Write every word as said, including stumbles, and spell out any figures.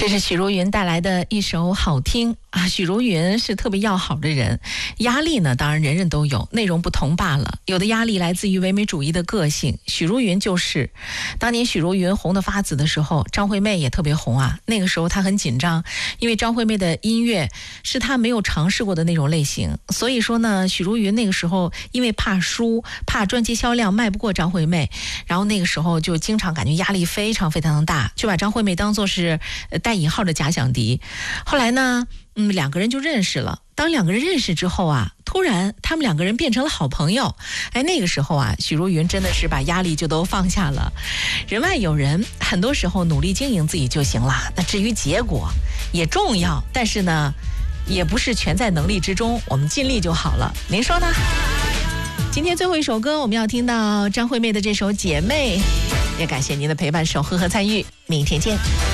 这是许茹芸带来的一首好听啊。许茹芸是特别要好的人，压力呢当然人人都有，内容不同罢了。有的压力来自于唯美主义的个性，许茹芸就是当年许茹芸红得发紫的时候，张惠妹也特别红啊。那个时候她很紧张，因为张惠妹的音乐是她没有尝试过的那种类型，所以说呢许茹芸那个时候因为怕输，怕专辑销量卖不过张惠妹，然后那个时候就经常感觉压力非常非常的大，就把张惠妹当作是带引号的假想敌。后来呢嗯，两个人就认识了。当两个人认识之后啊，突然他们两个人变成了好朋友。哎，那个时候啊，许茹芸真的是把压力就都放下了。人外有人，很多时候努力经营自己就行了。那至于结果也重要，但是呢，也不是全在能力之中，我们尽力就好了。您说呢？今天最后一首歌，我们要听到张惠妹的这首《姐妹》，也感谢您的陪伴、守候和参与。明天见。